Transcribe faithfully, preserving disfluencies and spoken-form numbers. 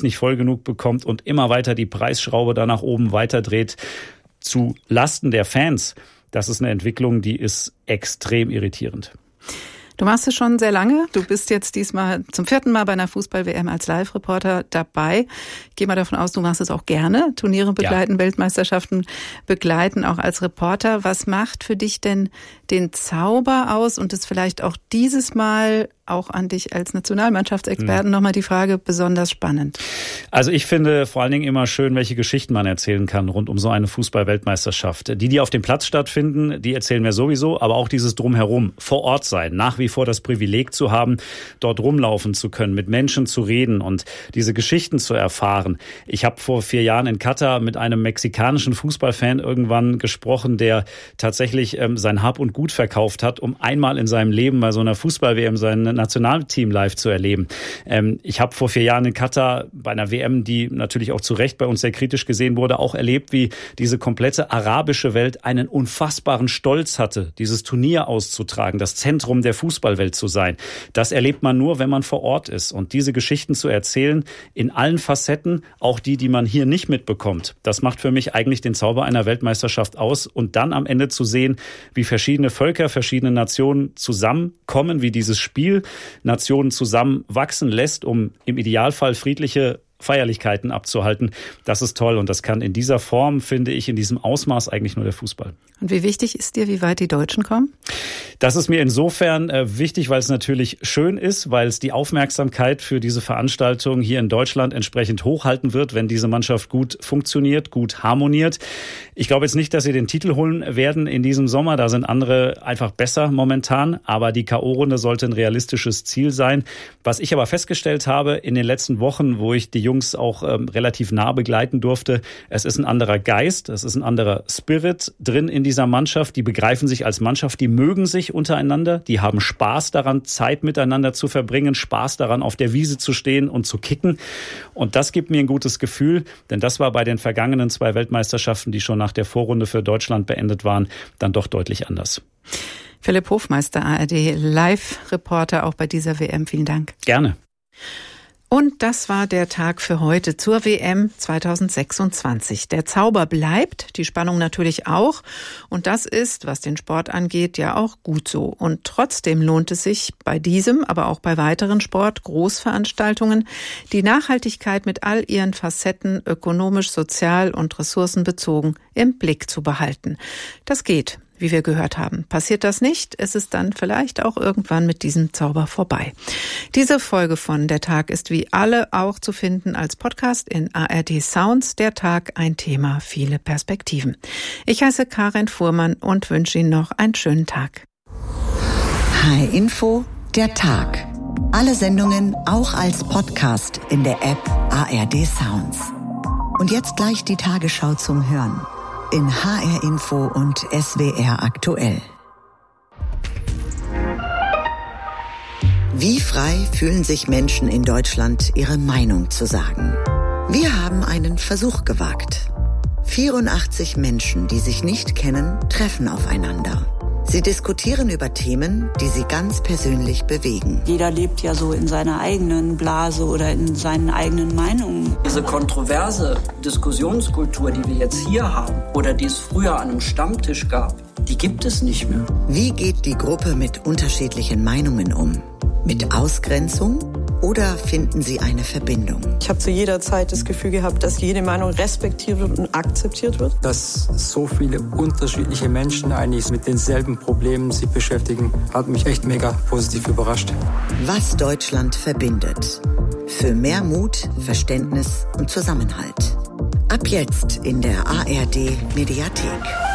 Hals nicht voll genug bekommt und immer weiter die Preisschraube da nach oben weiterdreht zu Lasten der Fans. Das ist eine Entwicklung, die ist extrem irritierend. Du machst es schon sehr lange. Du bist jetzt diesmal zum vierten Mal bei einer Fußball-W M als Live-Reporter dabei. Ich gehe mal davon aus, du machst es auch gerne. Turniere begleiten, ja. Weltmeisterschaften begleiten, auch als Reporter. Was macht für dich denn den Zauber aus und ist vielleicht auch dieses Mal auch an dich als Nationalmannschaftsexperten mhm. nochmal die Frage besonders spannend? Also ich finde vor allen Dingen immer schön, welche Geschichten man erzählen kann rund um so eine Fußball-Weltmeisterschaft. Die, die auf dem Platz stattfinden, die erzählen wir sowieso, aber auch dieses Drumherum, vor Ort sein, nach wie vor das Privileg zu haben, dort rumlaufen zu können, mit Menschen zu reden und diese Geschichten zu erfahren. Ich habe vor vier Jahren in Katar mit einem mexikanischen Fußballfan irgendwann gesprochen, der tatsächlich ähm, sein Hab und Gut verkauft hat, um einmal in seinem Leben bei so einer Fußball-W M seinen Nationalteam live zu erleben. Ähm, ich habe vor vier Jahren in Katar bei einer W M, die natürlich auch zu Recht bei uns sehr kritisch gesehen wurde, auch erlebt, wie diese komplette arabische Welt einen unfassbaren Stolz hatte, dieses Turnier auszutragen, das Zentrum der Fußballwelt zu sein. Das erlebt man nur, wenn man vor Ort ist. Und diese Geschichten zu erzählen, in allen Facetten, auch die, die man hier nicht mitbekommt, das macht für mich eigentlich den Zauber einer Weltmeisterschaft aus. Und dann am Ende zu sehen, wie verschiedene Völker, verschiedene Nationen zusammenkommen, wie dieses Spiel Nationen zusammenwachsen lässt, um im Idealfall friedliche Feierlichkeiten abzuhalten. Das ist toll und das kann in dieser Form, finde ich, in diesem Ausmaß eigentlich nur der Fußball. Und wie wichtig ist dir, wie weit die Deutschen kommen? Das ist mir insofern äh, wichtig, weil es natürlich schön ist, weil es die Aufmerksamkeit für diese Veranstaltung hier in Deutschland entsprechend hochhalten wird, wenn diese Mannschaft gut funktioniert, gut harmoniert. Ich glaube jetzt nicht, dass sie den Titel holen werden in diesem Sommer. Da sind andere einfach besser momentan. Aber die K O-Runde sollte ein realistisches Ziel sein. Was ich aber festgestellt habe in den letzten Wochen, wo ich die Jungs auch ähm, relativ nah begleiten durfte, es ist ein anderer Geist, es ist ein anderer Spirit drin in dieser Mannschaft. Die begreifen sich als Mannschaft, die mögen sich untereinander, die haben Spaß daran, Zeit miteinander zu verbringen, Spaß daran, auf der Wiese zu stehen und zu kicken. Und das gibt mir ein gutes Gefühl, denn das war bei den vergangenen zwei Weltmeisterschaften, die schon nach der Vorrunde für Deutschland beendet waren, dann doch deutlich anders. Philipp Hofmeister, A R D-Live-Reporter, auch bei dieser W M. Vielen Dank. Gerne. Und das war der Tag für heute zur W M zweitausendsechsundzwanzig. Der Zauber bleibt, die Spannung natürlich auch. Und das ist, was den Sport angeht, ja auch gut so. Und trotzdem lohnt es sich bei diesem, aber auch bei weiteren Sport-Großveranstaltungen, die Nachhaltigkeit mit all ihren Facetten ökonomisch, sozial und ressourcenbezogen im Blick zu behalten. Das geht. Wie wir gehört haben. Passiert das nicht, ist es dann vielleicht auch irgendwann mit diesem Zauber vorbei. Diese Folge von Der Tag ist wie alle auch zu finden als Podcast in A R D Sounds. Der Tag, ein Thema, viele Perspektiven. Ich heiße Karin Fuhrmann und wünsche Ihnen noch einen schönen Tag. H R Info, Der Tag. Alle Sendungen auch als Podcast in der App A R D Sounds. Und jetzt gleich die Tagesschau zum Hören. In H R Info und S W R aktuell. Wie frei fühlen sich Menschen in Deutschland, ihre Meinung zu sagen? Wir haben einen Versuch gewagt. vierundachtzig Menschen, die sich nicht kennen, treffen aufeinander. Sie diskutieren über Themen, die sie ganz persönlich bewegen. Jeder lebt ja so in seiner eigenen Blase oder in seinen eigenen Meinungen. Diese kontroverse Diskussionskultur, die wir jetzt hier haben oder die es früher an einem Stammtisch gab, die gibt es nicht mehr. Wie geht die Gruppe mit unterschiedlichen Meinungen um? Mit Ausgrenzung? Oder finden sie eine Verbindung? Ich habe zu jeder Zeit das Gefühl gehabt, dass jede Meinung respektiert wird und akzeptiert wird. Dass so viele unterschiedliche Menschen eigentlich mit denselben Problemen sich beschäftigen, hat mich echt mega positiv überrascht. Was Deutschland verbindet. Für mehr Mut, Verständnis und Zusammenhalt. Ab jetzt in der A R D Mediathek.